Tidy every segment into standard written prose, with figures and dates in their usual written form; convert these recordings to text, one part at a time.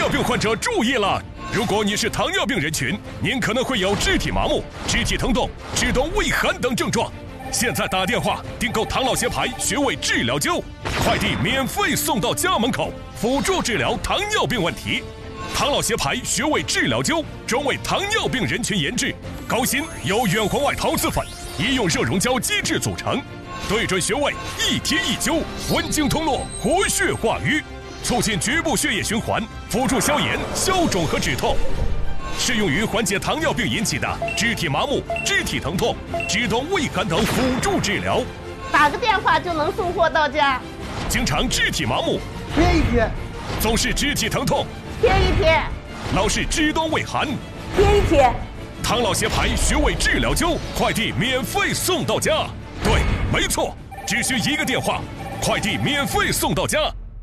尿病患者注意了！如果你是糖尿病人群，您可能会有肢体麻木、肢体疼痛、肢动畏寒等症状。现在打电话订购唐老协牌穴位治疗灸，快递免费送到家门口，辅助治疗糖尿病问题。唐老协牌穴位治疗灸专为糖尿病人群研制，高芯由远红外陶瓷粉、医用热溶胶基质组成，对准穴位一贴一灸，温经通络，活血化瘀，促进局部血液循环，辅助消炎、消肿和止痛。适用于缓解糖尿病引起的肢体麻木、肢体疼痛、肢动畏寒等辅助治疗。 打个电话就能送货到家。 经常肢体麻木， 贴一贴； 总是肢体疼痛， 贴一贴； 老是肢动畏寒， 贴一贴。 唐老协牌穴位治疗灸，快递免费送到家。对，没错，只需一个电话，快递免费送到家。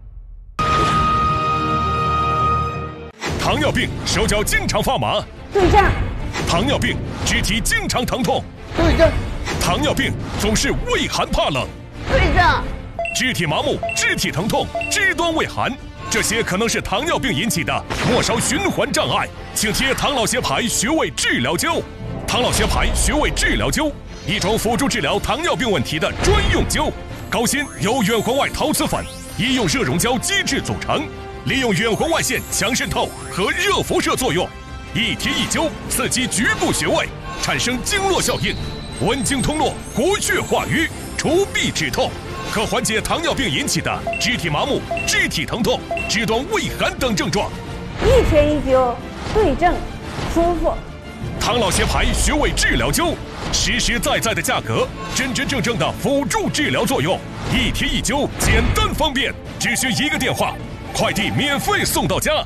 糖尿病手脚经常发麻， 对症； 糖尿病肢体经常疼痛， 对症； 糖尿病总是畏寒怕冷， 对症； 肢体麻木、肢体疼痛、肢端畏寒，这些可能是糖尿病引起的末梢循环障碍，请贴唐老协牌穴位治疗灸。唐老协牌穴位治疗灸，一种辅助治疗糖尿病问题的专用灸，高芯由远红外陶瓷粉、医用热溶胶基质组成。利用远红外线强渗透和热辐射作用，一贴一灸，刺激局部穴位，产生经络效应，温经通络，活血化瘀，除痹止痛，可缓解糖尿病引起的肢体麻木、肢体疼痛、肢端畏寒等症状。 一贴一灸，对症，舒服。 唐老协牌穴位治疗灸，实实在在的价格，真真正正的辅助治疗作用，一贴一灸，简单方便，只需一个电话。快递免费送到家。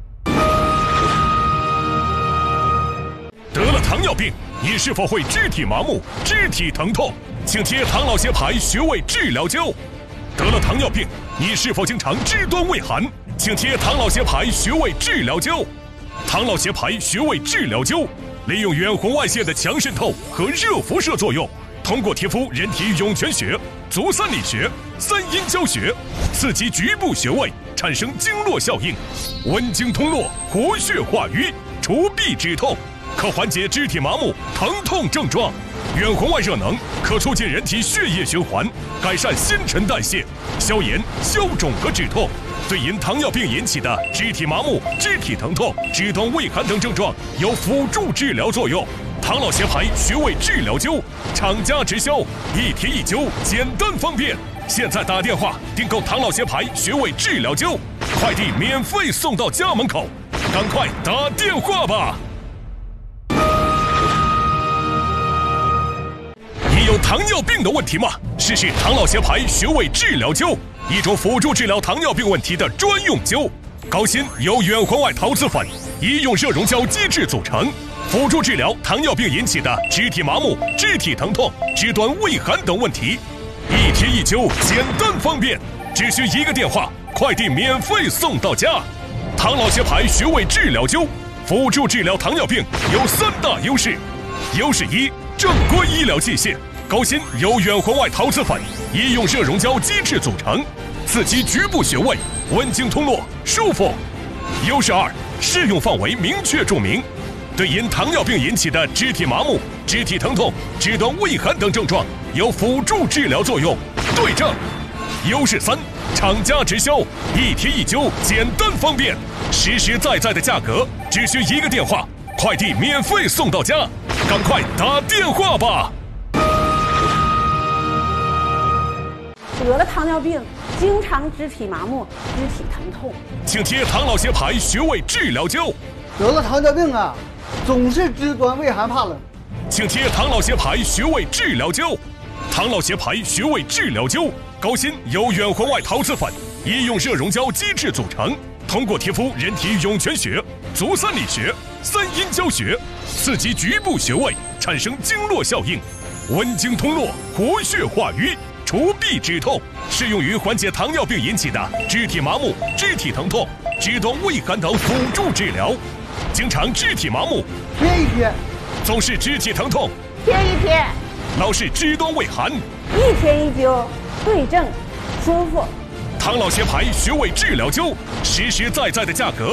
得了糖尿病，你是否会肢体麻木、肢体疼痛？请贴唐老协牌穴位治疗灸。得了糖尿病，你是否经常肢端畏寒？请贴唐老协牌穴位治疗灸。唐老协牌穴位治疗灸，利用远红外线的强渗透和热辐射作用，通过贴敷人体涌泉穴、足三里穴、三阴交穴，刺激局部穴位，产生经络效应，温经通络，活血化瘀，除痹止痛，可缓解肢体麻木、疼痛症状。远红外热能可促进人体血液循环，改善新陈代谢，消炎、消肿和止痛。对因糖尿病引起的肢体麻木、肢体疼痛、肢端畏寒等症状有辅助治疗作用。唐老协牌穴位治疗灸，厂家直销，一贴一灸，简单方便。现在打电话订购唐老协牌穴位治疗灸，快递免费送到家门口，赶快打电话吧！你有糖尿病的问题吗？试试唐老协牌穴位治疗灸，一种辅助治疗糖尿病问题的专用灸，高芯由远红外陶瓷粉、医用热溶胶基质组成，辅助治疗糖尿病引起的肢体麻木、肢体疼痛、肢端畏寒等问题。一贴一灸，简单方便，只需一个电话，快递免费送到家。唐老协牌穴位治疗灸，辅助治疗糖尿病有3大优势。优势1，正规医疗器械，高芯由远红外陶瓷粉、医用热溶胶基质组成，刺激局部穴位，温经通络，舒服。优势2，适用范围明确注明，对因糖尿病引起的肢体麻木、肢体疼痛、肢端畏寒等症状有辅助治疗作用，对症。优势3，厂家直销，一贴一灸，简单方便，实实在在的价格，只需一个电话，快递免费送到家，赶快打电话吧！ 得了糖尿病，经常肢体麻木、肢体疼痛， 请贴唐老协牌穴位治疗灸。 得了糖尿病啊，总是肢端畏寒怕冷， 请贴唐老协牌穴位治疗灸。唐老协牌穴位治疗灸，高芯由远红外陶瓷粉、医用热溶胶基质组成，通过贴敷人体涌泉穴、足三里穴、三阴交穴，刺激局部穴位，产生经络效应，温经通络，活血化瘀，除痹止痛，适用于缓解糖尿病引起的肢体麻木、肢体疼痛、肢端畏寒等辅助治疗。经常肢体麻木， 贴一贴； 总是肢体疼痛， 贴一贴； 老是肢端畏寒， 一贴一灸，对症，舒服。 唐老协牌穴位治疗灸，实实在在的价格。